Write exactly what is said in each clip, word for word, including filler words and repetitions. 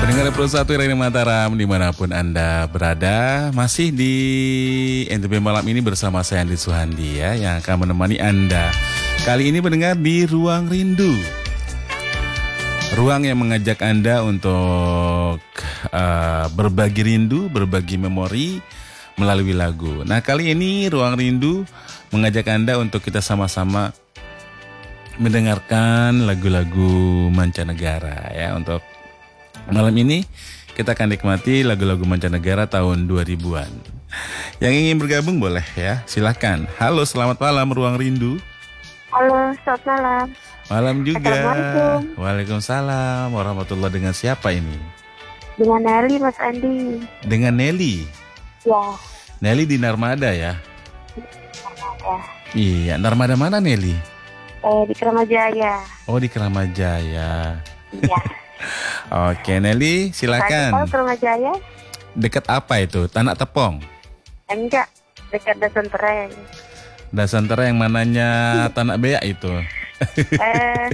Pendengar Pro satu Radio Mataram dimanapun Anda berada, masih di N T B malam ini bersama saya Andi Suhandi ya, yang akan menemani Anda. Kali ini mendengar di Ruang Rindu, ruang yang mengajak Anda untuk uh, berbagi rindu, berbagi memori melalui lagu. Nah, kali ini Ruang Rindu mengajak Anda untuk kita sama-sama mendengarkan lagu-lagu mancanegara ya. Untuk malam ini kita akan nikmati lagu-lagu mancanegara tahun dua ribuan. Yang ingin bergabung boleh ya, silahkan. Halo, selamat malam Ruang Rindu. Halo, selamat malam. Malam juga. Assalamualaikum. Waalaikumsalam warahmatullahi. Dengan siapa ini? Dengan Nelly, Mas Andi. Dengan Nelly. Ya. Nelly di Narmada ya? Narmada. Iya, Narmada mana Nelly? Eh, di Keramajaya. Oh, di Keramajaya. Iya. Oke, Nelly, silakan. Tahu Keramajaya? Dekat apa itu? Tanah Tepong? Enggak, dekat Dasan Tereng. Dasan Tereng yang mananya Tanah Beak itu? Eh,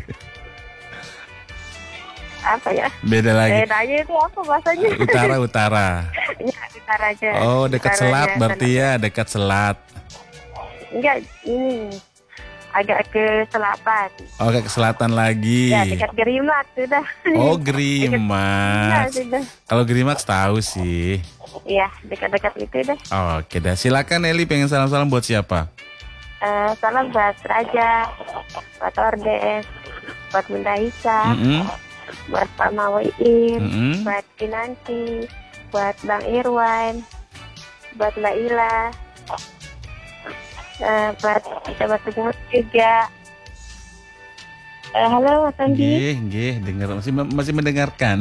apa ya? Beda lagi. Bedanya itu apa bahasanya? Utara, utara. Iya, utara aja. Oh, dekat selat berarti ya, dekat selat. Enggak, ini agak ke selatan. Oh, ke selatan lagi. Ya, dekat Gerimak sudah. Oh, Gerimak. Ya, kalau Gerimak tahu sih. Iya, dekat-dekat itu dah. Oke dah, silakan Nelly, pengen salam-salam buat siapa? Uh, salam buat Raja, buat Ordes, buat Bunda Isa, Mm-hmm. buat Pak Mawiin, Mm-hmm. buat Kinanti, buat Bang Irwan, buat Mbak Ila, uh, buat Sobat Tunggu juga. Uh, halo Mas Andi. Nggih, nggih, dengar masih masih mendengarkan.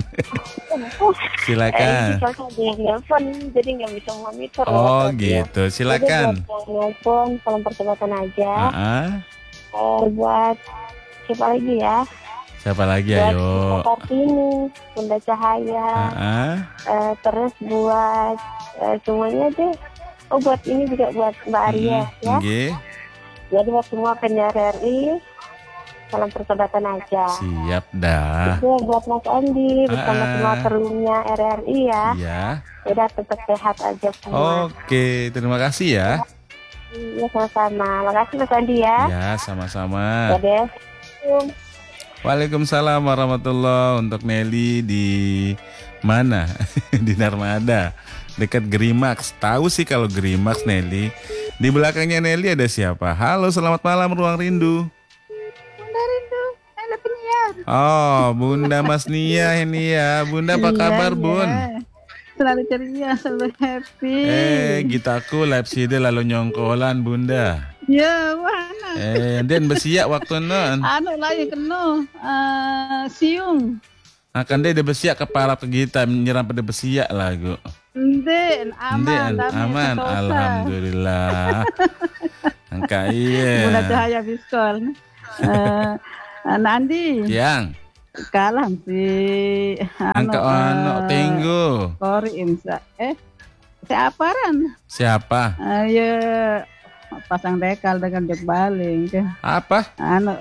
Silakan. Eh, kalau saya nelfon jadi nggak bisa monitor. Oh ya, gitu, silakan. Jadi buat nelfon, salam persahabatan aja. Uh-uh. Eh, buat siapa lagi ya? Siapa lagi Buat ayo? Kartini, Bunda Cahaya. Uh-uh. Eh, terus buat eh, semuanya deh. Oh, buat ini juga buat Mbak Arya Mm-hmm. ya. Nggih. Jadi buat semua pendengar R R I, salam persahabatan aja. Siap dah. Oke, buat Mas Andi bersama Ah. semua krunya R R I ya. Iya. Udah tetap sehat aja semua. Oke, terima kasih ya. Iya, sama-sama. Makasih Mas Andi ya. Ya, sama-sama. Ya deh. Waalaikumsalam warahmatullahi. Untuk Nelly di mana? Di Narmada, dekat Gerimax. Tahu sih kalau Gerimax Nelly. Di belakangnya Nelly ada siapa? Halo, selamat malam Ruang Rindu. Bunda Rindu, ada penyiar. Oh, Bunda Mas Nia ini ya. Bunda apa Iya, kabar, iya. Bun? Selalu ceria, selalu happy. Eh, gitaku live side lalu nyongkolan, Bunda. Ya, mana? Eh, den besiak waktu non. Anu lah yang kena uh, siung. Akan dia besiak kepala ke kita menyerang pada besiak lagu. Den, aman, Den, damai, aman, sentosa. alhamdulillah. Angka iya. Bunda Cahaya Biskol. Uh, Nandi, Yang kalah si angka anak tinggu. Kori Insa. Eh, siapa Ran? Siapa? Uh, ya, pasang dekal dengan jok baling. Apa? Anu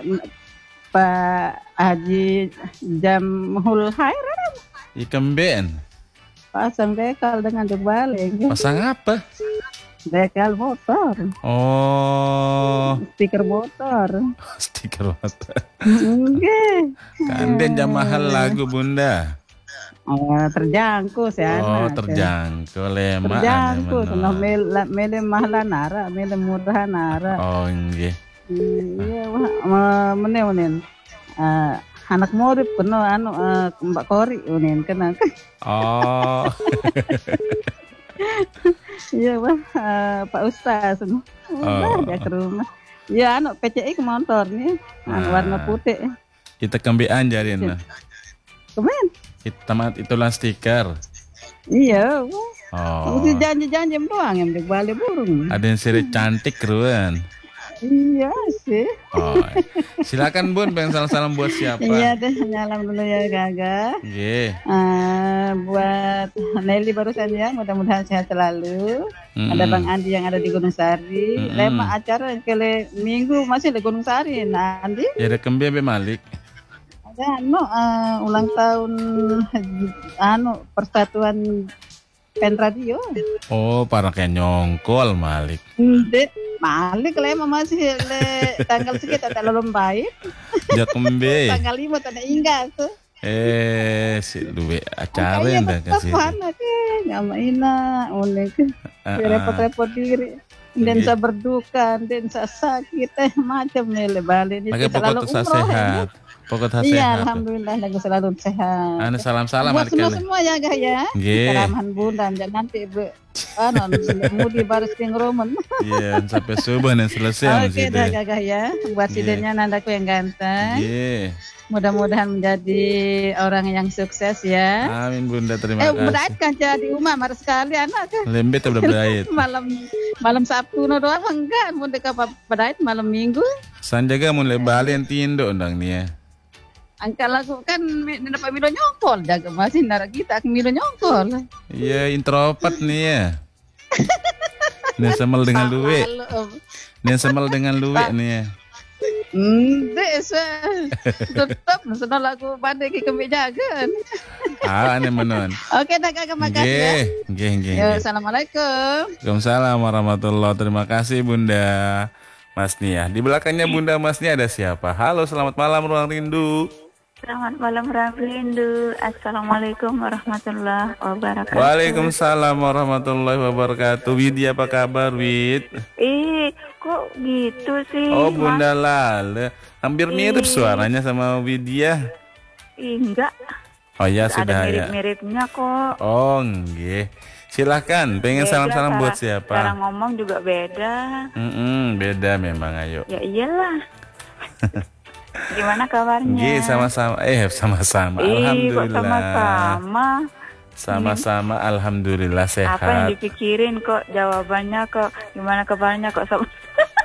Pak Haji Jamhul Hairan Ikan ben. pasang dekal dengan jok baling. Pasang apa? Dekal motor, Oh, stiker motor. stiker motor. Oke. Kanden jam mahal lagu, Bunda. Oh, terjangkau sih Oh, anak. terjangkau lemak. Terjangkau, karena mel mele mahal nara, mele murah nara. Oh, nggih. Iya, wah, menen menen. Eh, anak murid kena anu eh, Mbak Kori menen kena. Oh. Iya, wah, eh, Pak Ustaz. Oh. Udah dia ke rumah. Ya, anu P C I ke motor nih, anu, Ah. warna putih. Kita kembean jadinya. Kemen? Hitamat itulah stiker. Iya, wah. Oh. Mesti janji-janji doang yang balik burung. Ada yang siri cantik ruan. Iya sih. Oh. Silakan Bun, pengen salam-salam buat siapa? Iya deh, nyalam dulu ya Gaga. Nggih. Eh, buat Nelly barusan ya, mudah-mudahan sehat selalu. Mm-mm. Ada Bang Andi yang ada di Gunung Sari. Mm-mm. Lema acara kele minggu masih di Gunung Sari. Nah, Andi? Ya ada kembe be Malik. ada anu eh, ulang tahun anu Persatuan Pen Radio. Oh, para kayak nyongkol Malik. Ndek, Malik le masih le tanggal sekitar tak baik. Jak kembe. Tanggal lima tak ada ingat tuh. Eh, si duwe acara Makanya yang dah tetap kasih. mana ke ngamaina oleh ke Ah, ah. repot-repot diri. Dan Iya. saya berduka, dan saya sakit, eh macam nih le balik. Pakai pokok tak sehat. Pokok tak Iya, sehat. alhamdulillah lagu selalu sehat. Anu salam-salam Buat Malik kali. semua-semua ya gah ya. Nggih. Keramahan bunda, jangan nanti be, anu mudi baris ting roman. Iya, sampai subuh dan selesai Oke mesti dah deh. gagah ya. Buat Iya. sidennya nandaku yang ganteng. Iya. Mudah-mudahan menjadi orang yang sukses ya. Amin Bunda, terima Eh, kasih. berait kan jadi umah marah sekali anak. Lembet udah berait. malam malam Sabtu no doang enggak mau dekat berait malam Minggu. Sanjaga mulai balen tindo undang nih ya. Angka lagu kan dapat milo nyongkol jaga masih nara kita milo nyongkol. Iya, introvert nih ya. Nih semel dengan luwe. Nih semel dengan luwe nih ya. Hmm, desa. Tetap nasa lagu pandai kita jaga. Ah, aneh menon. Oke, dah kakak makasih ya. Nggih, nggih, nggih. Ya, nggih. assalamualaikum. Waalaikumsalam warahmatullahi. Terima kasih Bunda Mas Nia. Di belakangnya Bunda Mas Nia ada siapa? Halo, selamat malam Ruang Rindu. Selamat malam Rindu. Assalamualaikum warahmatullahi wabarakatuh. Waalaikumsalam warahmatullahi wabarakatuh. Widya, apa kabar, Wid? Ih, kok gitu sih? Oh, Mas? Bunda Lale. Hampir mirip suaranya sama Widya. Ih, enggak. Oh ya, Ada sudah ya. mirip-miripnya kok. Oh, nggih. Silakan, pengen Beda, salam-salam cara- buat Cara siapa? ngomong juga beda. Mm-mm, beda memang, ayo. Ya iyalah. Gimana kabarnya? Nggih, sama-sama. Eh, sama-sama. Ih, kok Alhamdulillah. sama-sama. Sama-sama, alhamdulillah Apa yang sehat. dipikirin kok jawabannya kok gimana kabarnya kok sama.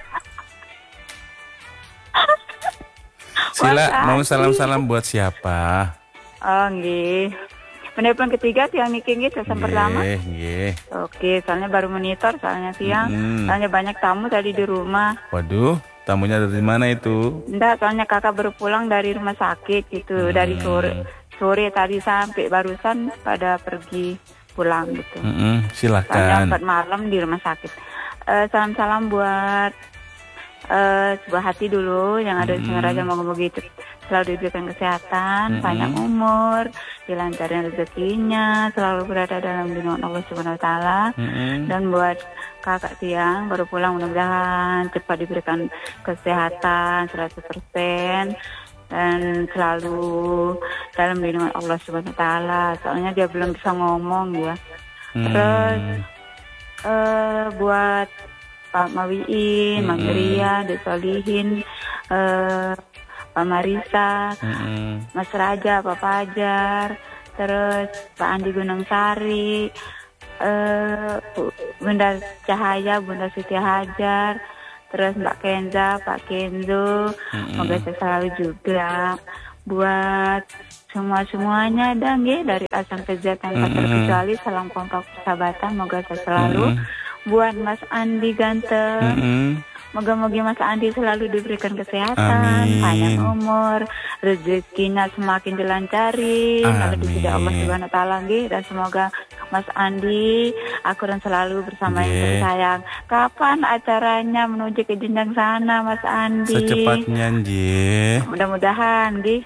Sila, Makasih. mau salam-salam buat siapa? Oh, nggih. Penelpon ketiga tiang niki nggih telepon pertama. Nggih, nggih. Oke, soalnya baru monitor soalnya siang. Mm-mm. Soalnya banyak tamu tadi di rumah. Waduh, tamunya dari mana itu? Enggak, soalnya kakak baru pulang dari rumah sakit gitu. Dari sore sore tadi sampai barusan pada pergi pulang gitu. Mm-mm, Soalnya silakan. empat malam di rumah sakit. Eh, salam-salam buat eh sebuah hati dulu yang ada di Mm-mm. Singaraja, moga-moga gitu selalu diberikan kesehatan, Mm-mm. panjang umur, dilancarkan rezekinya, selalu berada dalam lindungan Allah Subhanahu Wa Taala. Mm-mm. Dan buat kakak Tiang baru pulang, mudah-mudahan cepat diberikan kesehatan seratus persen dan selalu dalam lindungan Allah Subhanahu Wa Taala. Soalnya dia belum bisa ngomong ya. Terus Hmm. eh buat Pak Mawiin, Mang Mm-mm. Ria, Dek Solihin, eh Pak Marisa, Mm-mm. Mas Raja, Pak Fajar, terus Pak Andi Gunung Sari, eh Bu- Bunda Cahaya, Bunda Siti Hajar, terus Mbak Kenza, Pak Kenzo, Mm-mm. semoga saya selalu juga. Buat semua-semuanya dan ya dari A sampai Z tanpa Mm-mm. terkecuali, salam kompak persahabatan, semoga saya selalu. Mm-mm. Buat Mas Andi ganteng, Mm-mm. moga-moga Mas Andi selalu diberikan kesehatan, Amin. panjang umur, rezekinya semakin dilancarin, kalau tidak Allah Amin. Subhanahu Wa Taala nggih. Dan semoga Mas Andi akur dan selalu bersama yang Nggih. tersayang. Kapan acaranya menuju ke jenjang sana, Mas Andi? Secepatnya, nggih. Mudah-mudahan nggih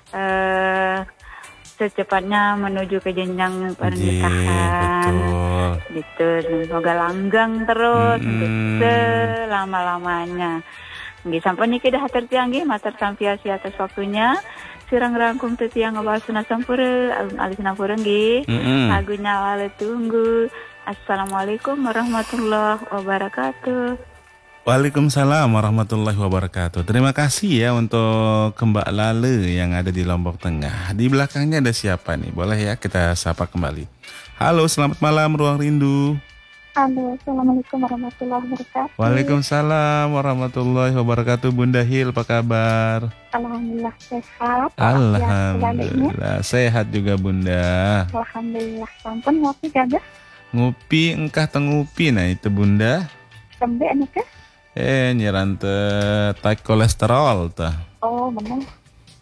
eh secepatnya menuju ke jenjang Nggih, pernikahan. betul. Gitu, dan semoga langgeng terus Mm-mm. untuk selama-lamanya. Nggih, sampun niki dah hatur tiyang nggih, matur sampiasi atas waktunya. Sirang rangkum tetiang ngabasuna sampura, alun alis nampura nggih. Mm-mm. Lagunya wale tunggu. Assalamualaikum warahmatullahi wabarakatuh. Waalaikumsalam warahmatullahi wabarakatuh. Terima kasih ya untuk Mbak Lale yang ada di Lombok Tengah. Di belakangnya ada siapa nih? Boleh ya kita sapa kembali. Halo, selamat malam Ruang Rindu. Halo, assalamualaikum warahmatullahi wabarakatuh. Waalaikumsalam warahmatullahi wabarakatuh. Bunda Hil, apa kabar? Alhamdulillah sehat. Alhamdulillah sehat juga Bunda. Alhamdulillah. Sampun ngopi kagak? Ngupi engkah tengupi nah itu Bunda. Tembe nih ke? Eh nyerante tak kolesterol tah. Oh, benar.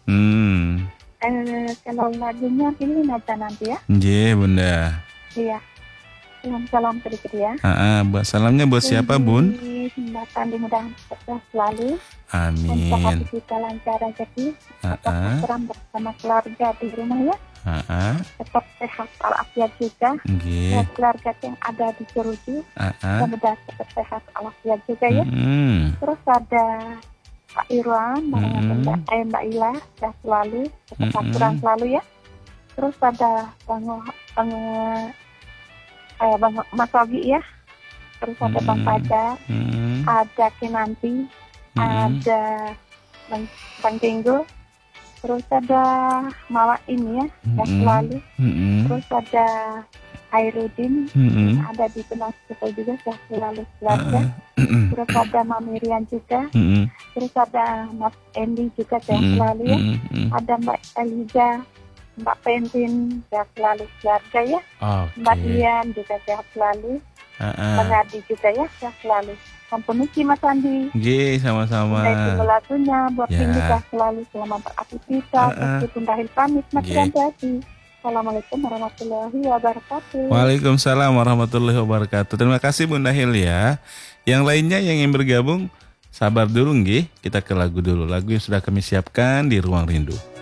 Hmm. Eh, kalau lagunya pilih aja nanti ya. Nggih, Bunda. Iya. Salam-salam sedikit ya. Ah, buat salamnya buat siapa, Bun? Jembatan dimudahan sukses selalu. Untuk Amin. hati kita lancar rezeki. Tetap Ah, berperan bersama keluarga di rumah ya. ah, ah. Tetap sehat walafiat juga. Nggih. Dan keluarga yang ada di Jeruji. Ah, ah. Semoga tetap sehat walafiat juga ya. Hmm. Terus ada Pak Irwan, Mm-mm. Mbak, eh, Mbak Ila, sehat selalu. Tetap Mm-mm. aturan selalu ya. Terus ada Bang, Bang, eh, Bang Mas Ogi ya. Terus ada Bang Mm-mm. Fajar, Hmm. ada Kinanti, Mm-mm. ada Bang, Bang Jenggo, terus ada Mama ini ya, sehat Mm-mm. selalu. Hmm. Terus ada Hairudin, Hmm. ada di Penang juga, sehat selalu keluarga. Hmm. Terus ada Mama Miriam juga, Hmm. terus ada Mas Endi juga, sehat Hmm. selalu ya. Hmm. Ada Mbak Eliza, Mbak Pentin, sehat selalu keluarga ya. Mbak Oke. Dian juga sehat selalu. Ah, ah. Bang Adi juga ya, sehat selalu. Komponisi Mas Andi. Nggih, sama-sama. Udah tunggu lagunya buat Ya. Pindu sehat selalu selama beraktivitas. Uh-uh. Meskipun dahil pamit, Mas Nggih. Rantiasi. Assalamualaikum warahmatullahi wabarakatuh. Waalaikumsalam warahmatullahi wabarakatuh. Terima kasih Bunda Hil ya. Yang lainnya yang ingin bergabung, sabar dulu nggih. Kita ke lagu dulu. Lagu yang sudah kami siapkan di Ruang Rindu.